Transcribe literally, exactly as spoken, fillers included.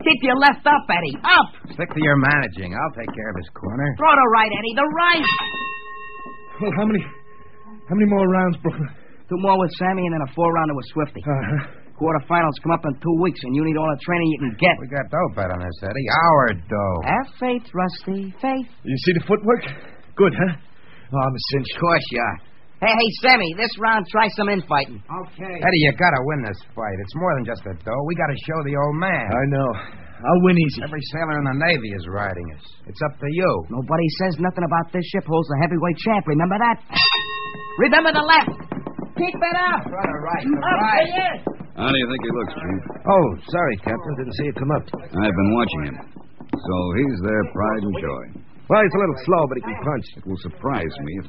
Keep your left up, Eddie. Up! Stick to your managing. I'll take care of this corner. Throw the right, Eddie. The right! Well, how many how many more rounds, Brooklyn? Two more with Sammy and then a four-rounder with Swifty. Uh-huh. Quarterfinals come up in two weeks, and you need all the training you can get. We got dough bet on this, Eddie. Our dough. Have faith, Rusty. Faith. You see the footwork? Good, huh? Oh, I'm a cinch. Of course you are. Hey, hey, Sammy, this round, try some infighting. Okay. Eddie, you gotta win this fight. It's more than just a dough. We gotta show the old man. I know. I'll win easy. Every sailor in the Navy is riding us. It's up to you. Nobody says nothing about this ship holds the heavyweight champ. Remember that? Remember the left. Keep it up. Try the right. The Up right. to you. How do you think he looks, Chief? Oh, sorry, Captain. Didn't see it come up. I've been watching him. So he's their pride and joy. Well, he's a little slow, but he can punch. It will surprise me if